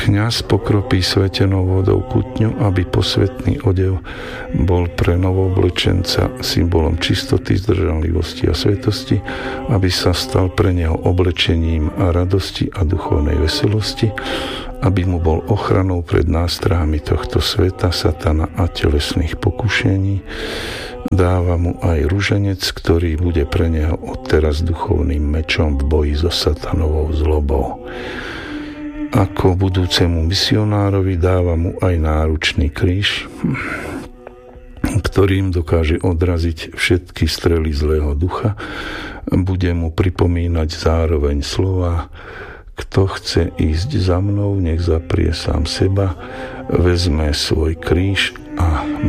Kňaz pokropí svetenou vodou putňu, aby posvätný odev bol pre novooblečenca symbolom čistoty, zdržanlivosti a svetosti, aby sa stal pre neho oblečením a radosti a duchovnej veselosti, aby mu bol ochranou pred nástrahami tohto sveta, satana a telesných pokušení. Dáva mu aj ruženec, ktorý bude pre neho odteraz duchovným mečom v boji so satanovou zlobou. Ako budúcemu misionárovi dáva mu aj náručný kríž, ktorým dokáže odraziť všetky strely zlého ducha. Bude mu pripomínať zároveň slova: kto chce ísť za mnou, nech zaprie sám seba, vezme svoj kríž a